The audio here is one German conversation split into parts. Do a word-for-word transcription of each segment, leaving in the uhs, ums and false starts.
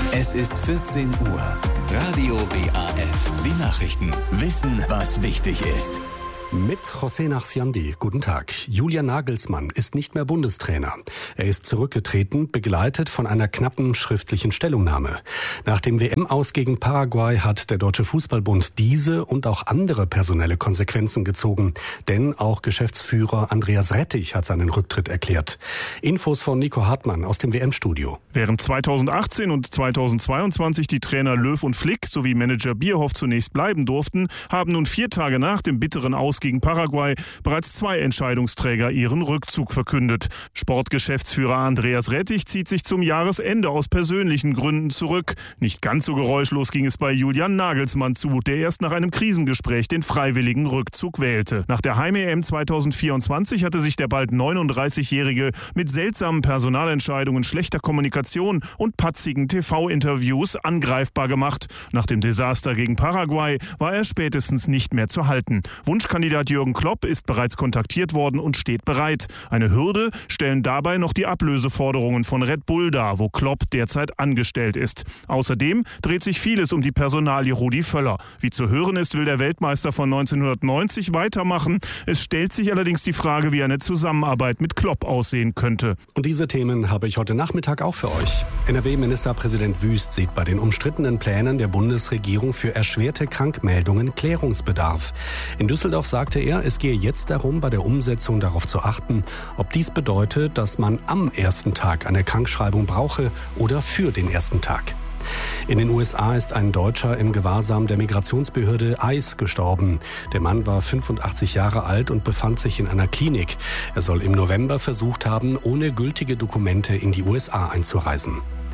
Es ist vierzehn Uhr. Radio W A F. Die Nachrichten. Wissen, was wichtig ist. Mit José Nachsiandi. Guten Tag. Julian Nagelsmann ist nicht mehr Bundestrainer. Er ist zurückgetreten, begleitet von einer knappen schriftlichen Stellungnahme. Nach dem W M-Aus gegen Paraguay hat der Deutsche Fußballbund diese und auch andere personelle Konsequenzen gezogen. Denn auch Geschäftsführer Andreas Rettich hat seinen Rücktritt erklärt. Infos von Nico Hartmann aus dem W M-Studio. Während zweitausendachtzehn und zweitausendzweiundzwanzig die Trainer Löw und Flick sowie Manager Bierhoff zunächst bleiben durften, haben nun vier Tage nach dem bitteren Aus gegen Paraguay bereits zwei Entscheidungsträger ihren Rückzug verkündet. Sportgeschäftsführer Andreas Rettich zieht sich zum Jahresende aus persönlichen Gründen zurück. Nicht ganz so geräuschlos ging es bei Julian Nagelsmann zu, der erst nach einem Krisengespräch den freiwilligen Rückzug wählte. Nach der Heim-E M zweitausendvierundzwanzig hatte sich der bald neununddreißigjährige mit seltsamen Personalentscheidungen, schlechter Kommunikation und patzigen T V-Interviews angreifbar gemacht. Nach dem Desaster gegen Paraguay war er spätestens nicht mehr zu halten. Wunschkandidat Jürgen Klopp ist bereits kontaktiert worden und steht bereit. Eine Hürde stellen dabei noch die Ablöseforderungen von Red Bull dar, wo Klopp derzeit angestellt ist. Außerdem dreht sich vieles um die Personalie Rudi Völler. Wie zu hören ist, will der Weltmeister von neunzehnhundertneunzig weitermachen. Es stellt sich allerdings die Frage, wie eine Zusammenarbeit mit Klopp aussehen könnte. Und diese Themen habe ich heute Nachmittag auch für euch. N R W-Ministerpräsident Wüst sieht bei den umstrittenen Plänen der Bundesregierung für erschwerte Krankmeldungen Klärungsbedarf. In Düsseldorf sagte er, es gehe jetzt darum, bei der Umsetzung darauf zu achten, ob dies bedeutet, dass man am ersten Tag eine Krankschreibung brauche oder für den ersten Tag. In den U S A ist ein Deutscher im Gewahrsam der Migrationsbehörde ICE gestorben. Der Mann war fünfundachtzig Jahre alt und befand sich in einer Klinik. Er soll im November versucht haben, ohne gültige Dokumente in die U S A einzureisen.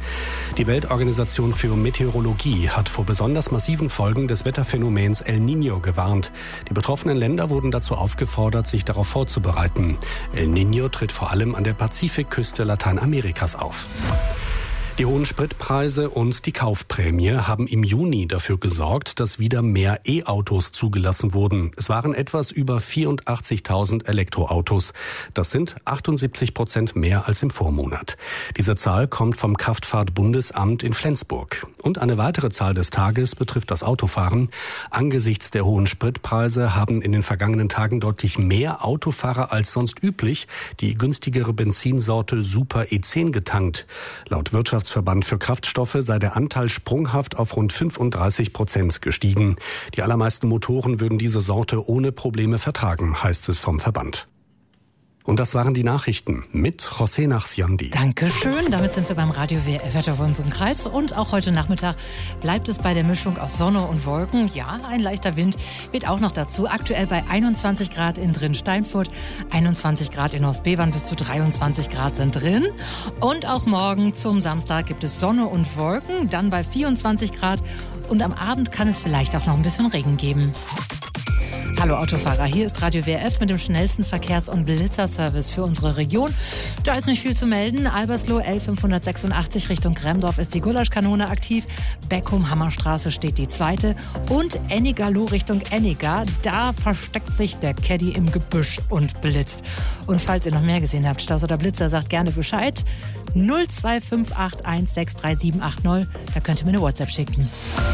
Die Weltorganisation für Meteorologie hat vor besonders massiven Folgen des Wetterphänomens El Niño gewarnt. Die betroffenen Länder wurden dazu aufgefordert, sich darauf vorzubereiten. El Niño tritt vor allem an der Pazifikküste Lateinamerikas auf. Die hohen Spritpreise und die Kaufprämie haben im Juni dafür gesorgt, dass wieder mehr E-Autos zugelassen wurden. Es waren etwas über vierundachtzigtausend Elektroautos. Das sind achtundsiebzig Prozent mehr als im Vormonat. Diese Zahl kommt vom Kraftfahrtbundesamt in Flensburg. Und eine weitere Zahl des Tages betrifft das Autofahren. Angesichts der hohen Spritpreise haben in den vergangenen Tagen deutlich mehr Autofahrer als sonst üblich die günstigere Benzinsorte Super E zehn getankt. Laut Wirtschafts Verband für Kraftstoffe sei der Anteil sprunghaft auf rund fünfunddreißig Prozent gestiegen. Die allermeisten Motoren würden diese Sorte ohne Probleme vertragen, heißt es vom Verband. Und das waren die Nachrichten mit José Nachsiandi. Dankeschön. Damit sind wir beim Radio W F Wetter für unseren Kreis. Und auch heute Nachmittag bleibt es bei der Mischung aus Sonne und Wolken. Ja, ein leichter Wind weht auch noch dazu. Aktuell bei einundzwanzig Grad in Drin-Steinfurt, einundzwanzig Grad in Ostbevern, bis zu dreiundzwanzig Grad sind drin. Und auch morgen zum Samstag gibt es Sonne und Wolken, dann bei vierundzwanzig Grad. Und am Abend kann es vielleicht auch noch ein bisschen Regen geben. Hallo Autofahrer, hier ist Radio W F mit dem schnellsten Verkehrs- und Blitzerservice für unsere Region. Da ist nicht viel zu melden. Albersloh L fünfhundertsechsundachtzig Richtung Kremdorf ist die Gulaschkanone aktiv. Beckum-Hammerstraße steht die zweite. Und Ennigerloh Richtung Enniger, da versteckt sich der Caddy im Gebüsch und blitzt. Und falls ihr noch mehr gesehen habt, Staus oder Blitzer, sagt gerne Bescheid. null zwei fünf acht eins sechs drei sieben acht null, da könnt ihr mir eine WhatsApp schicken.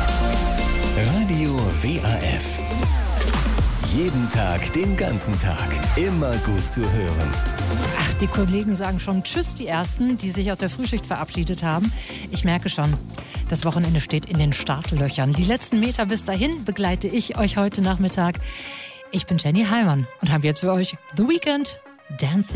Radio W A F. Jeden Tag, den ganzen Tag. Immer gut zu hören. Ach, die Kollegen sagen schon Tschüss, die Ersten, die sich aus der Frühschicht verabschiedet haben. Ich merke schon, das Wochenende steht in den Startlöchern. Die letzten Meter bis dahin begleite ich euch heute Nachmittag. Ich bin Jenny Heimann und habe jetzt für euch The Weeknd, Dancing.